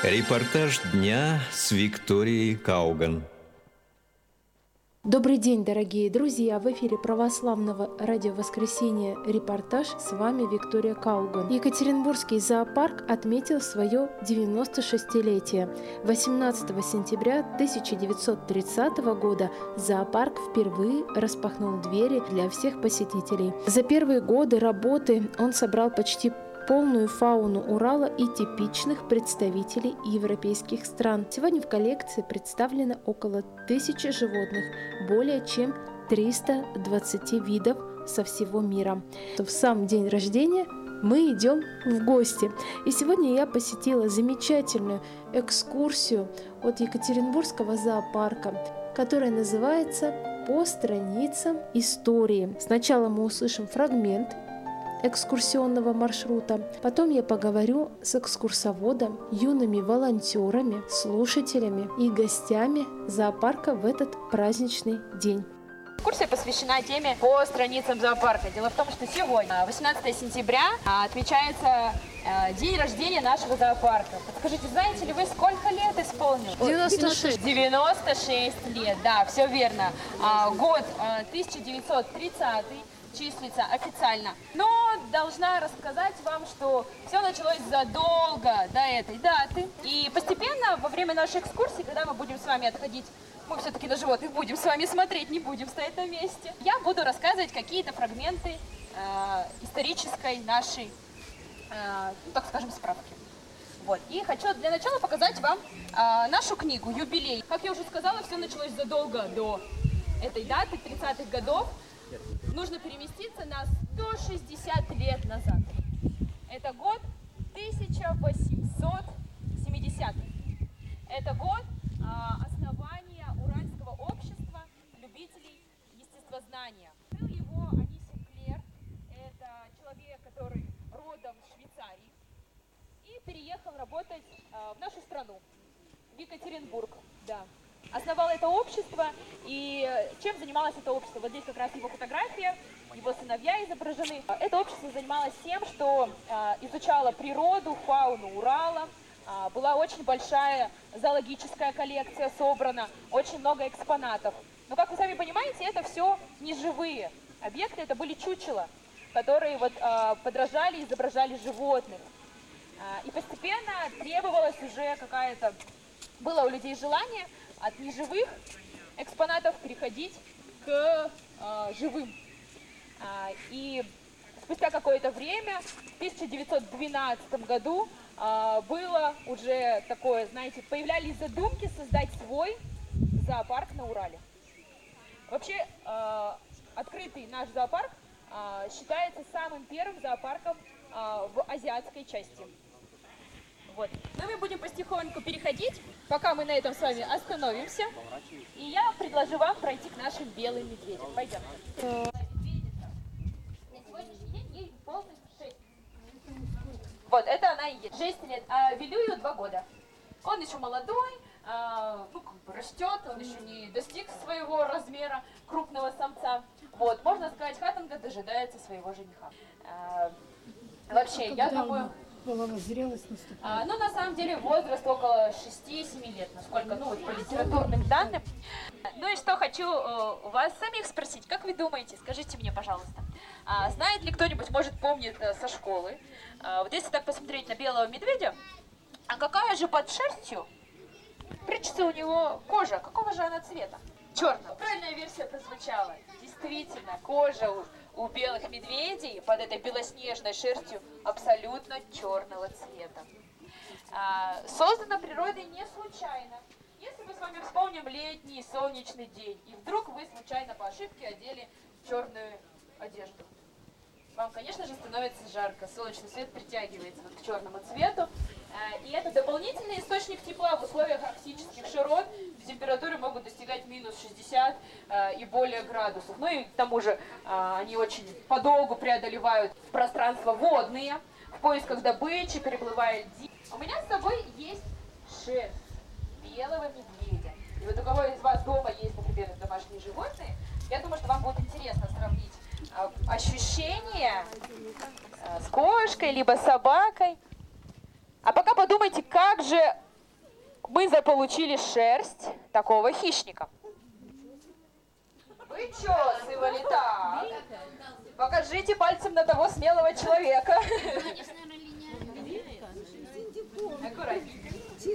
Репортаж дня с Викторией Кауган. Добрый день, дорогие друзья! В эфире православного радио «Воскресенье» репортаж. С вами Виктория Кауган. Екатеринбургский зоопарк отметил свое 96-летие. 18 сентября 1930 года зоопарк впервые распахнул двери для всех посетителей. За первые годы работы он собрал почти полную фауну Урала и типичных представителей европейских стран. Сегодня в коллекции представлено около 1000 животных, более чем 320 видов со всего мира. В сам день рождения мы идем в гости. И сегодня я посетила замечательную экскурсию от Екатеринбургского зоопарка, которая называется «По страницам истории». Сначала мы услышим фрагмент экскурсионного маршрута. Потом я поговорю с экскурсоводом, юными волонтерами, слушателями и гостями зоопарка в этот праздничный день. Экскурсия посвящена теме по страницам зоопарка. Дело в том, что сегодня, 18 сентября, отмечается день рождения нашего зоопарка. Подскажите, знаете ли вы, сколько лет исполнилось? 96. 96 лет, да, все верно. Год 1930 числится официально. Но должна рассказать вам, что все началось задолго до этой даты. И постепенно во время нашей экскурсии, когда мы будем с вами отходить, мы все-таки на животных будем с вами смотреть, не будем стоять на месте, я буду рассказывать какие-то фрагменты исторической нашей, так скажем, справки. Вот. И хочу для начала показать вам нашу книгу «Юбилей». Как я уже сказала, все началось задолго до этой даты, 30-х годов. Нужно переместиться на 160 лет назад. Это год 1870. Это год основания Уральского общества любителей естествознания. Открыл его Анисим Клер. Это человек, который родом из Швейцарии. И переехал работать в нашу страну, в Екатеринбург. Да. Основал это общество, и чем занималось это общество? Вот здесь как раз его фотография, его сыновья изображены. Это общество занималось тем, что изучало природу, фауну Урала. Была очень большая зоологическая коллекция собрана, очень много экспонатов. Но, как вы сами понимаете, это все неживые объекты, это были чучела, которые вот подражали, изображали животных. И постепенно требовалось уже какая-то... Было у людей желание от неживых экспонатов переходить к живым. И спустя какое-то время, в 1912 году, было уже такое, знаете, появлялись задумки создать свой зоопарк на Урале. Вообще, открытый наш зоопарк считается самым первым зоопарком в азиатской части. Вот. Но мы будем потихоньку переходить, пока мы на этом с вами остановимся. И я предложу вам пройти к нашим белым медведям. Пойдем. На сегодняшний день ей полных 6. Вот, это она и есть. 6 лет. А Вилюю 2 года. Он еще молодой, растет, он еще не достиг своего размера крупного самца. Вот, можно сказать, Хатанга дожидается своего жениха. Вообще, я думаю... Половая зрелость наступает. На самом деле возраст около 6-7 лет, насколько, по литературным данным. Ну и что хочу у вас самих спросить, как вы думаете, скажите мне, пожалуйста, знает ли кто-нибудь, может, помнит со школы, вот если так посмотреть на белого медведя, а какая же под шерстью прячется у него кожа, какого же она цвета? Черная. Правильная версия прозвучала. Действительно, кожа у белых медведей под этой белоснежной шерстью абсолютно черного цвета. Создана природой не случайно. Если мы с вами вспомним летний солнечный день, и вдруг вы случайно по ошибке одели черную одежду, вам, конечно же, становится жарко, солнечный свет притягивается к черному цвету, и это дополнительный источник тепла в условиях арктических широт, температуры могут достигать минус 60 и более градусов. Ну и к тому же они очень подолгу преодолевают пространства водные, в поисках добычи, переплывая льдины. У меня с собой есть шерсть белого медведя. И вот у кого из вас дома есть, например, домашние животные, я думаю, что вам будет интересно сравнить ощущения с кошкой, либо с собакой. А пока подумайте, как же мы заполучили шерсть такого хищника. Вычесывали, так. Покажите пальцем на того смелого человека. Аккуратненько.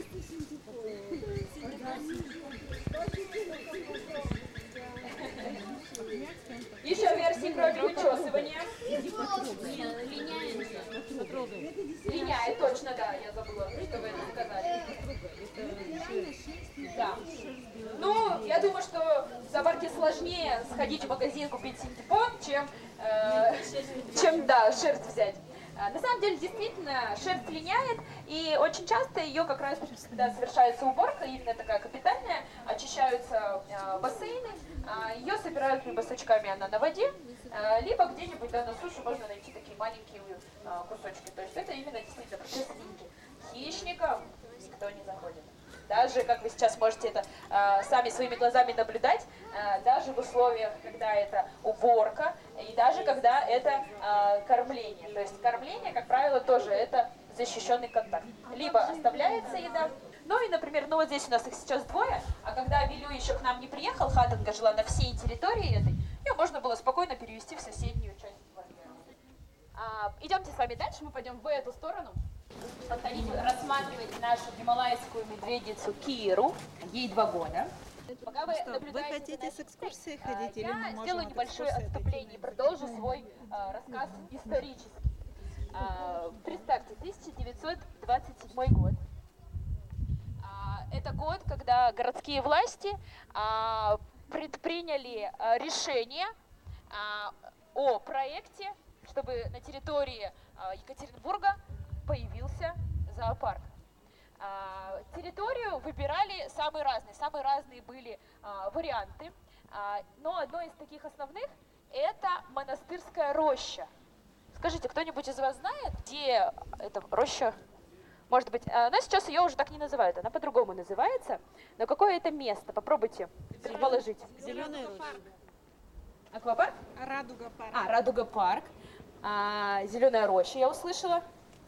Еще версии, кроме вычесывания. Линяет, точно, да, я забыла, что вы это сказали. Да. Ну, я думаю, что в зоопарке сложнее сходить в магазин, купить синтепон, чем шерсть взять. На самом деле, действительно, шерсть линяет, и очень часто ее как раз, когда совершается уборка, именно такая капитальная, очищаются бассейны, ее собирают либо сачками она на воде, либо где-нибудь на суше можно найти такие маленькие кусочки. То есть это именно действительно процесс линьки. Хищникам никто не заходит. Даже, как вы сейчас можете это сами своими глазами наблюдать, даже в условиях, когда это уборка, и даже когда это кормление. То есть кормление, как правило, тоже это защищенный контакт. Либо оставляется еда, ну и, например, вот здесь у нас их сейчас двое, а когда Вилю еще к нам не приехал, Хатанга жила на всей территории этой, ее можно было спокойно перевести в соседнюю часть квартиры. Идемте с вами дальше, мы пойдем в эту сторону. Рассматривать нашу гималайскую медведицу Киру. Ей 2 года. Пока вы наблюдаете, вы хотите с экскурсией ходить, или мы я можем сделаю небольшое отступление и продолжу свой рассказ исторический. Представьте, 1927 год. Это год, когда городские власти предприняли решение о проекте, чтобы на территории Екатеринбурга появился зоопарк. Территорию выбирали самые разные были варианты, но одно из таких основных – это монастырская роща. Скажите, кто-нибудь из вас знает, где эта роща? Может быть, но сейчас ее уже так не называют, она по-другому называется, но какое это место? Попробуйте предположить. Зеленая роща. Аквапарк? Радуга парк. Радуга парк. Зеленая роща, я услышала.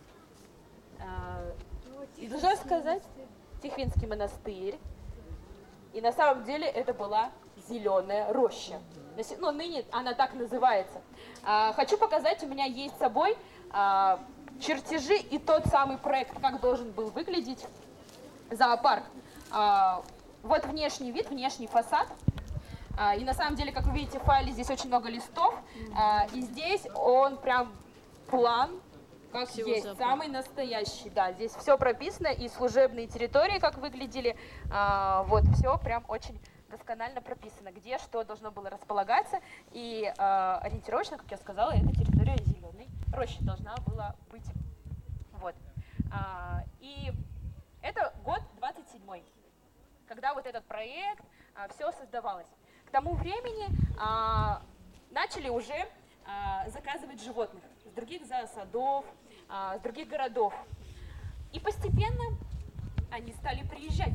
И должна сказать, Тихвинский монастырь. И на самом деле это была зеленая роща. Ну, ныне она так называется. Хочу показать, у меня есть с собой чертежи и тот самый проект, как должен был выглядеть зоопарк. Вот внешний вид, внешний фасад. И на самом деле, как вы видите в файле, здесь очень много листов. И здесь он прям план, как всего есть, зоопарк. Самый настоящий. Да, здесь все прописано, и служебные территории, как выглядели. Вот, все прям очень досконально прописано, где что должно было располагаться. И ориентировочно, как я сказала, эта территория зеленой рощи должна была быть. Вот. И это год 27-й, когда вот этот проект, все создавалось. К тому времени начали уже заказывать животных с других зоосадов, с других городов. И постепенно они стали приезжать.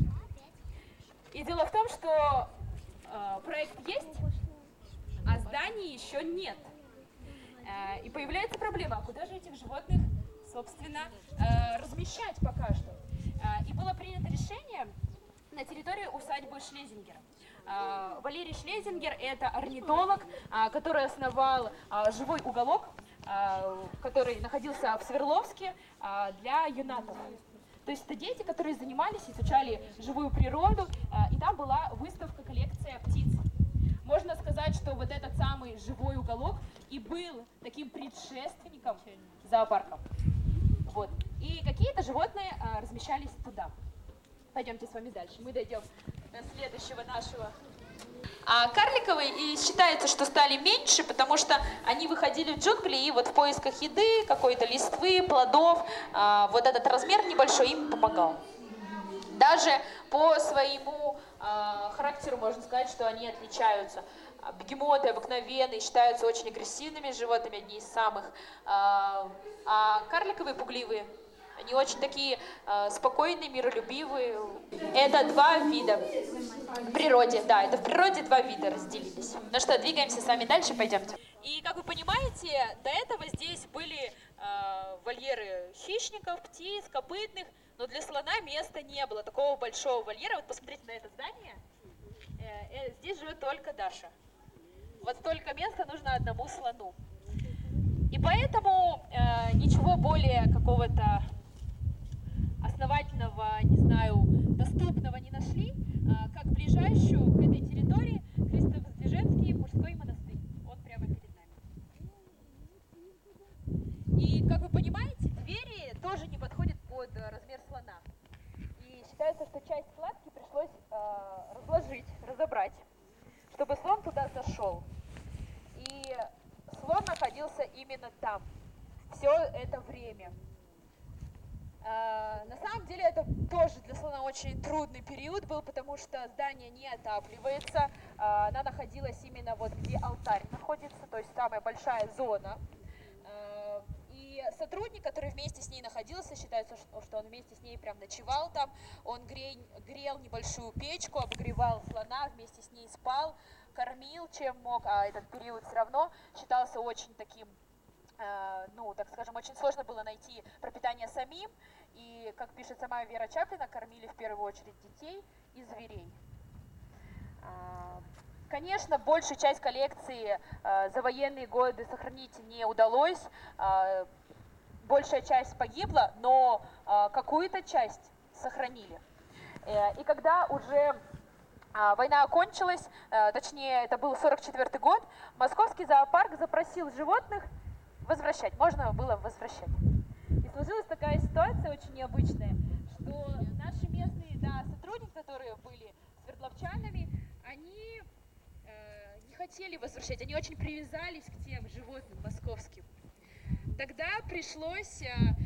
И дело в том, что проект есть, а зданий еще нет. И появляется проблема, а куда же этих животных, собственно, размещать пока что? И было принято решение на территории усадьбы Шлезингера. Валерий Шлезингер – это орнитолог, который основал живой уголок, который находился в Свердловске для юнатов. То есть это дети, которые занимались, изучали живую природу, и там была выставка, коллекция птиц. Можно сказать, что вот этот самый живой уголок и был таким предшественником зоопарка. Вот. И какие-то животные размещались туда. Пойдемте с вами дальше. Мы дойдем до следующего нашего. Карликовые и считается, что стали меньше, потому что они выходили в джунгли и вот в поисках еды, какой-то листвы, плодов, вот этот размер небольшой им помогал. Даже по своему характеру можно сказать, что они отличаются. Бегемоты обыкновенные считаются очень агрессивными животными, одни из самых, а карликовые пугливые. Они очень такие спокойные, миролюбивые. Это 2 вида в природе. Да, это в природе 2 вида разделились. Ну что, двигаемся с вами дальше, пойдемте. И как вы понимаете, до этого здесь были вольеры хищников, птиц, копытных, но для слона места не было, такого большого вольера. Вот посмотрите на это здание, здесь живет только Даша. Вот столько места нужно одному слону. И поэтому ничего более какого-то основательного, не знаю, доступного не нашли, как ближайшую к этой территории Христово-Воздвиженский мужской монастырь. Он прямо перед нами. И, как вы понимаете, двери тоже не подходят под размер слона. И считается, что часть кладки пришлось разложить, разобрать, чтобы слон туда зашел. И слон находился именно там все это время. На самом деле это тоже для слона очень трудный период был, потому что здание не отапливается. Она находилась именно вот где алтарь находится, то есть самая большая зона. И сотрудник, который вместе с ней находился, считается, что он вместе с ней прям ночевал там. Он грел небольшую печку, обогревал слона, вместе с ней спал, кормил чем мог, а этот период все равно считался очень таким, ну, так скажем, очень сложно было найти пропитание самим. И, как пишет сама Вера Чаплина, кормили в первую очередь детей и зверей. Конечно, большую часть коллекции за военные годы сохранить не удалось. Большая часть погибла, но какую-то часть сохранили. И когда уже война окончилась, точнее, это был 1944 год, Московский зоопарк запросил животных возвращать. Можно было возвращать. И сложилась такая ситуация очень необычная, что наши местные сотрудники, которые были свердловчанами, они не хотели возвращать, они очень привязались к тем животным московским. Тогда пришлось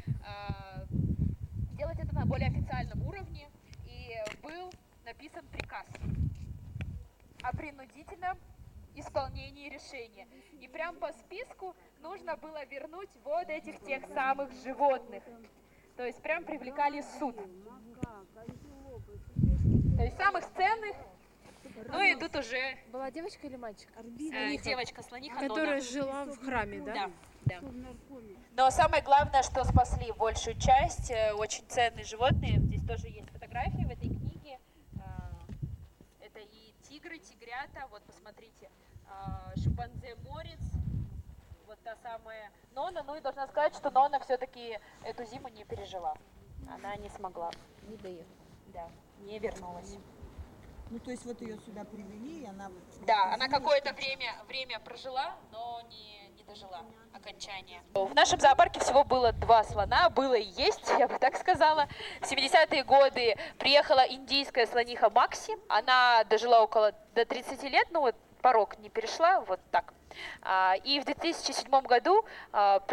сделать это на более официальном уровне, и был написан приказ о принудительном исполнении решения. И прям по списку нужно было вернуть вот этих тех самых животных. То есть прям привлекали в суд. То есть самых ценных. Ну и тут уже... Была девочка или мальчик? Девочка-слониха Которая Нона. жила в храме, да? Да. Но самое главное, что спасли большую часть, очень ценные животные. Здесь тоже есть фотографии в этой книге. Это и тигры, тигрята. Вот посмотрите, шимпанзе-морец. Вот та самая Нона. Ну и должна сказать, что Нона все-таки эту зиму не пережила. Она не смогла. Не доехала. Да, не вернулась. Ну, то есть вот ее сюда привели, и она... Да, она какое-то время прожила, но не дожила окончания. В нашем зоопарке всего было 2 слона, было и есть, я бы так сказала. В 70-е годы приехала индийская слониха Макси, она дожила до 30 лет, ну вот порог не перешла, вот так. И в 2007 году